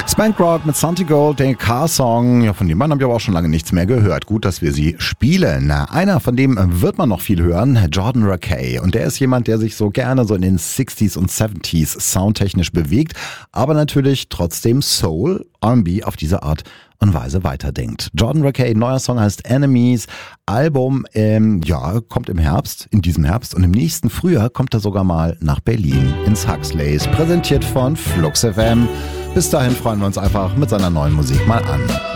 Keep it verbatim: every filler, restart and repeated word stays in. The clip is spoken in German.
Spank Rock mit Santi Gold, der Car-Song. Ja, von dem Mann habe ich aber auch schon lange nichts mehr gehört. Gut, dass wir sie spielen. Na, einer, von dem wird man noch viel hören, Jordan Rakei. Und der ist jemand, der sich so gerne so in den sechziger und siebziger soundtechnisch bewegt, aber natürlich trotzdem Soul, R and B auf diese Art und Weise weiterdenkt. Jordan Rakei, neuer Song heißt Enemies. Album, ähm, ja, kommt im Herbst, in diesem Herbst. Und im nächsten Frühjahr kommt er sogar mal nach Berlin ins Huxleys. Präsentiert von Flux F M. Bis dahin freuen wir uns einfach mit seiner neuen Musik mal an.